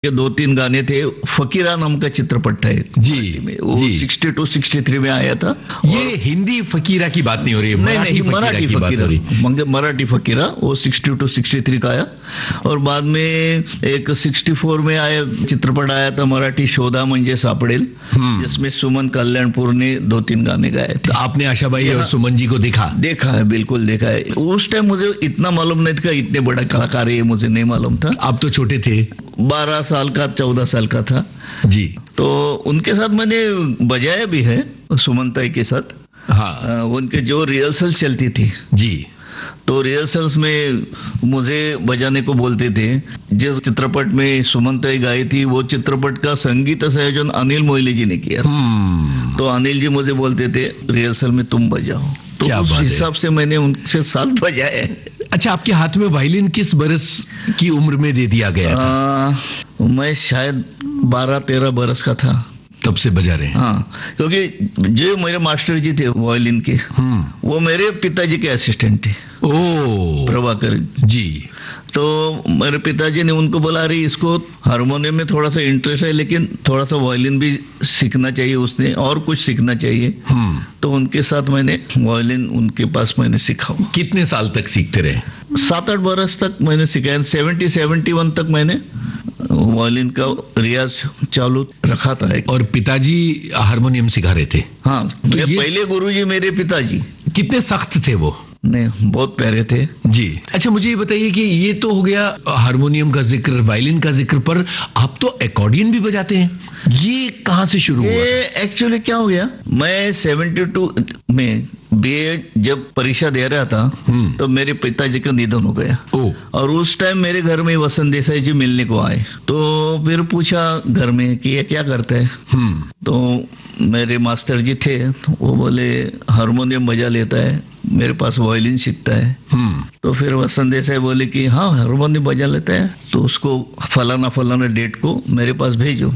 ये 2-3 गाने थे। फकीरा नाम का चित्रपट है जी में, वो जी 62-63 में आया था। ये हिंदी फकीरा की बात नहीं हो रही है, नहीं, मराठी की बात हो रही है। मराठी फकीरा वो 62-63 का आया। और बाद में एक 64 में आया चित्रपट आया था मराठी, शोधा म्हणजे सापडेल, जिसमें सुमन कल्याणपुर ने 2-3 गाने गाए थे। तो आपने आशाबाई और सुमन जी को देखा है, बिल्कुल देखा है। उस टाइम मुझे इतना मालूम नहीं था, इतने बड़ा कलाकार है मुझे नहीं मालूम था। आप तो छोटे थे, 12 साल का 14 साल का था जी। तो उनके साथ मैंने बजाया भी है, सुमनताई के साथ। हाँ उनके जो रिहर्सल चलती थी जी, तो रिहर्सल्स में मुझे बजाने को बोलते थे। जिस चित्रपट में सुमनताई गाई थी वो चित्रपट का संगीत संयोजन अनिल मोहिले जी ने किया। तो अनिल जी मुझे बोलते थे रिहर्सल में तुम बजाओ, तो उस हिसाब से मैंने उनसे साथ बजाया। अच्छा, आपके हाथ में वायलिन किस बरस की उम्र में दे दिया गया था? मैं शायद 12-13 बरस का था, तब से बजा रहे हैं। हाँ, क्योंकि जो मेरे मास्टर जी थे वायलिन के, वो मेरे पिताजी के असिस्टेंट थे। ओ प्रभाकर जी। तो मेरे पिताजी ने उनको बोला, अरे इसको हारमोनियम में थोड़ा सा इंटरेस्ट है, लेकिन थोड़ा सा वायलिन भी सीखना चाहिए उसने, और कुछ सीखना चाहिए। तो उनके साथ मैंने वायलिन उनके पास मैंने सीखा। कितने साल तक सीखते रहे? 7-8 बरस तक मैंने सीखा। 70-71 तक मैंने वायलिन का रियाज चालू रखा था। और पिताजी हारमोनियम सिखा रहे थे? हाँ, तो पहले गुरुजी मेरे पिताजी। कितने सख्त थे वो? नहीं, बहुत प्यारे थे जी। अच्छा, मुझे ये बताइए कि ये तो हो गया हारमोनियम का जिक्र, वायलिन का जिक्र, पर आप तो एकॉर्डियन भी बजाते हैं, ये कहाँ से शुरू हुआ? ये एक्चुअली क्या हो गया, मैं 72 में बीए जब परीक्षा दे रहा था तो मेरे पिताजी का निधन हो गया। और उस टाइम मेरे घर में वसंत देसाई जी मिलने को आए। तो फिर पूछा घर में कि ये क्या करता है। तो मेरे मास्टर जी थे, तो वो बोले हारमोनियम बजा लेता है, मेरे पास वायलिन सीखता है। तो फिर वसंत देसाई बोले कि हाँ हारमोनियम बजा लेता है, तो उसको फलाना डेट को मेरे पास भेजो।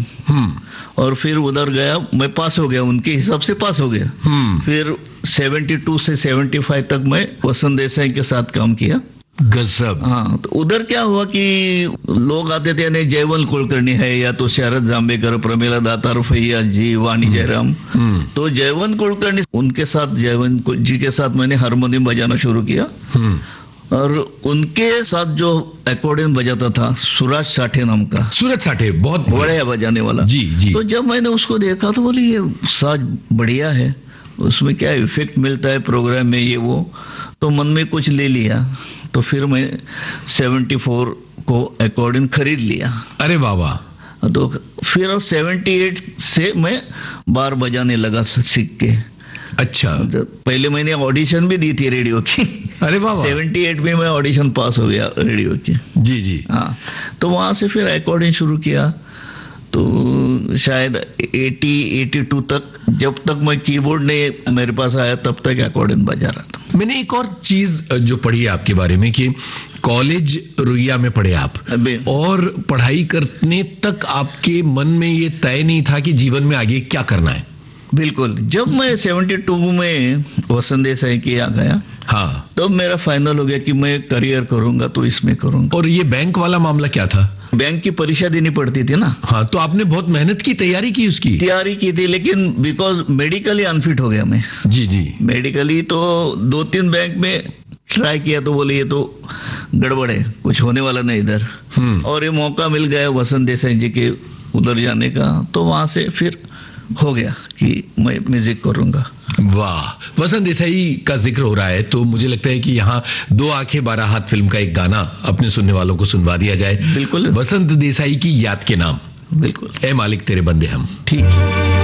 और फिर उधर गया, मैं पास हो गया, उनके हिसाब से पास हो गया। फिर 72 से 75 तक मैं वसंत देसाई के साथ काम किया। गजब। हाँ, तो उधर क्या हुआ कि लोग आते थे, यानी जयवंत कुलकर्णी है, या तो शरद जांभेकर, प्रमिला दातार, फैयाज जी, वाणी जयराम। तो जयवंत कुलकर्णी, उनके साथ, जयवंत जी के साथ मैंने हारमोनियम बजाना शुरू किया। और उनके साथ जो एकॉर्डियन बजाता था सूरज साठे नाम का। सूरज साठे बहुत बढ़िया बजाने वाला। जी जी। तो जब मैंने उसको देखा तो बोली ये साज बढ़िया है, उसमें क्या इफेक्ट मिलता है प्रोग्राम में, ये वो। तो मन में कुछ ले लिया। तो फिर मैं 74 को एकॉर्डियन खरीद लिया। अरे बाबा। तो फिर 78 से मैं बार बजाने लगा सीख के। अच्छा, पहले मैंने ऑडिशन भी दी थी रेडियो की। अरे बाबा। 78 में मैं ऑडिशन पास हो गया रेडियो की। जी जी। हाँ, तो वहां से फिर एकॉर्डियन शुरू किया। तो शायद 82 तक, जब तक मैं कीबोर्ड ने मेरे पास आया तब तक एकॉर्डियन बजा रहा था। मैंने एक और चीज जो पढ़ी है आपके बारे में कि कॉलेज रुइया में पढ़े आप, और पढ़ाई करने तक आपके मन में ये तय नहीं था कि जीवन में आगे क्या करना है? बिल्कुल। जब मैं 72 में वसंत देसाई के आ गया, हाँ, तब मेरा फाइनल हो गया कि मैं करियर करूंगा तो इसमें करूंगा। और ये बैंक वाला मामला क्या था? बैंक की परीक्षा देनी पड़ती थी ना। हाँ, तो आपने बहुत मेहनत की, तैयारी की, उसकी तैयारी की थी, लेकिन बिकॉज मेडिकली अनफिट हो गया मैं। जी जी। मेडिकली तो 2-3 बैंक में ट्राई किया, तो बोले ये तो गड़बड़ है, कुछ होने वाला नहीं इधर। और ये मौका मिल गया वसंत देसाई जी के उधर जाने का, तो वहां से फिर हो गया कि मैं म्यूजिक करूंगा। वाह, वसंत देसाई का जिक्र हो रहा है तो मुझे लगता है कि यहाँ 2 आंखें 12 हाथ फिल्म का एक गाना अपने सुनने वालों को सुनवा दिया जाए। बिल्कुल। वसंत देसाई की याद के नाम। बिल्कुल। ए मालिक तेरे बंदे हम। ठीक।